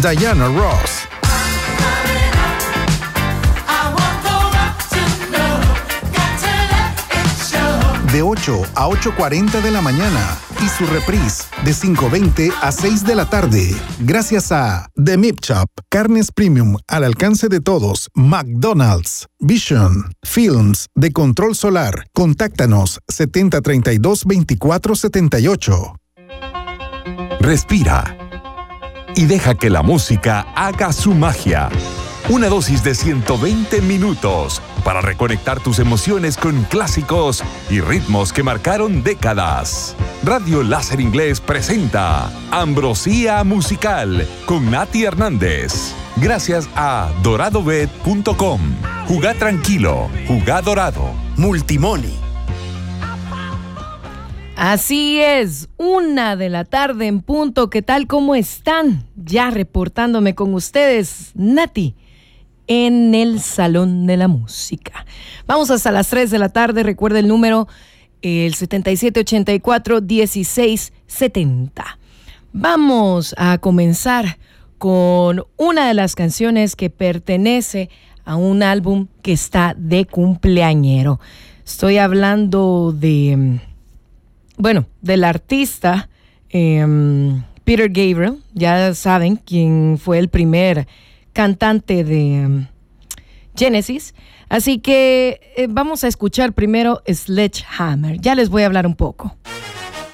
Diana Ross. De 8 a 8:40 de la mañana y su reprise de 5:20 a 6 de la tarde. Gracias a The Meat Shop, carnes premium al alcance de todos. McDonald's, Vision, Films de Control Solar. Contáctanos 7032-2478. Respira y deja que la música haga su magia. Una dosis de 120 minutos para reconectar tus emociones con clásicos y ritmos que marcaron décadas. Radio Láser Inglés presenta Ambrosía Musical con Nati Hernández. Gracias a doradobet.com. Jugá tranquilo, jugá dorado. Multimoney. Así es, 1 de la tarde en punto. ¿Qué tal? ¿Cómo están? Ya reportándome con ustedes, Nati, en el Salón de la Música. Vamos hasta las 3 de la tarde. Recuerda el número, el 7784-1670. Vamos a comenzar con una de las canciones que pertenece a un álbum que está de cumpleañero. Estoy hablando de, del artista Peter Gabriel. Ya saben quién fue el primer cantante de Genesis. Así que vamos a escuchar primero Sledgehammer. Ya les voy a hablar un poco.